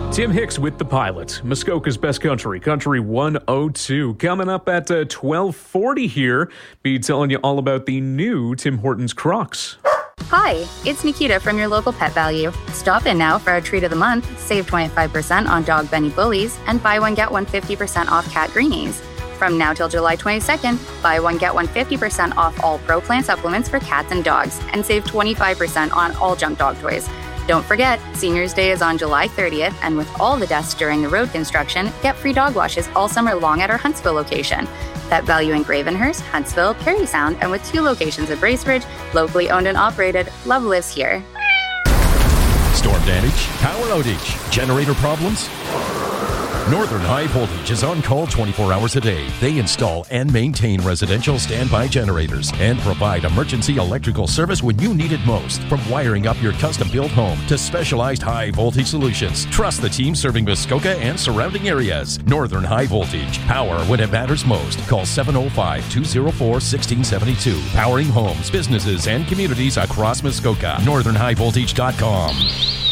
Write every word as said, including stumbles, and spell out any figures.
Tim Hicks with The Pilot, Muskoka's Best Country, Country one oh two. Coming up at uh, twelve forty here, be telling you all about the new Tim Hortons Crocs. Hi, it's Nikita from your local Pet Value. Stop in now for our treat of the month. Save twenty-five percent on Dog Benny Bullies and buy one get one fifty percent off Cat Greenies. From now till July twenty-second, buy one get one fifty percent off all Pro Plan supplements for cats and dogs and save twenty-five percent on all junk dog toys. Don't forget, Seniors Day is on July thirtieth, and with all the deaths during the road construction, get free dog washes all summer long at our Huntsville location. Pet Value in Gravenhurst, Huntsville, Parry Sound, and with two locations at Bracebridge, locally owned and operated, love lives here. Storm damage, power outage, generator problems? Northern High Voltage is on call twenty-four hours a day. They install and maintain residential standby generators and provide emergency electrical service when you need it most. From wiring up your custom-built home to specialized high-voltage solutions, trust the team serving Muskoka and surrounding areas. Northern High Voltage. Power when it matters most. Call seven oh five, two oh four, one six seven two. Powering homes, businesses, and communities across Muskoka. northern high voltage dot com.